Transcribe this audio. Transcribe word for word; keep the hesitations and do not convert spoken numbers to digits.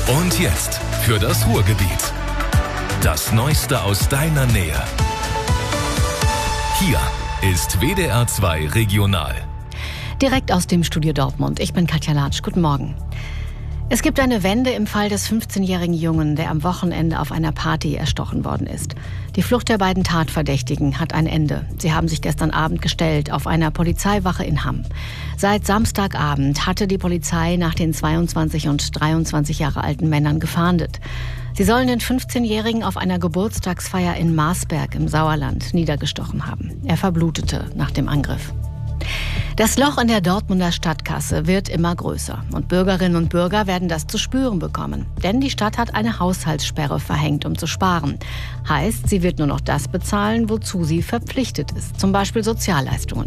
Und jetzt für das Ruhrgebiet. Das Neueste aus deiner Nähe. Hier ist W D R zwei Regional. Direkt aus dem Studio Dortmund. Ich bin Katja Latsch. Guten Morgen. Es gibt eine Wende im Fall des fünfzehnjährigen Jungen, der am Wochenende auf einer Party erstochen worden ist. Die Flucht der beiden Tatverdächtigen hat ein Ende. Sie haben sich gestern Abend gestellt auf einer Polizeiwache in Hamm. Seit Samstagabend hatte die Polizei nach den zweiundzwanzig und dreiundzwanzig Jahre alten Männern gefahndet. Sie sollen den fünfzehnjährigen auf einer Geburtstagsfeier in Marsberg im Sauerland niedergestochen haben. Er verblutete nach dem Angriff. Das Loch in der Dortmunder Stadtkasse wird immer größer und Bürgerinnen und Bürger werden das zu spüren bekommen. Denn die Stadt hat eine Haushaltssperre verhängt, um zu sparen. Heißt, sie wird nur noch das bezahlen, wozu sie verpflichtet ist, zum Beispiel Sozialleistungen.